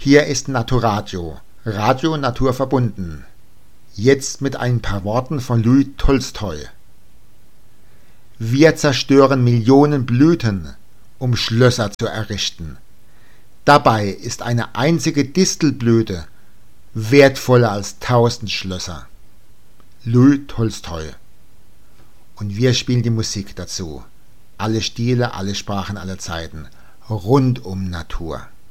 Hier ist Naturadio, Radio Natur verbunden. Jetzt mit ein paar Worten von Louis Tolstoi. Wir zerstören Millionen Blüten, um Schlösser zu errichten. Dabei ist eine einzige Distelblüte wertvoller als 1000 Schlösser. Louis Tolstoi. Und wir spielen die Musik dazu. Alle Stile, alle Sprachen, alle Zeiten. Rund um Natur.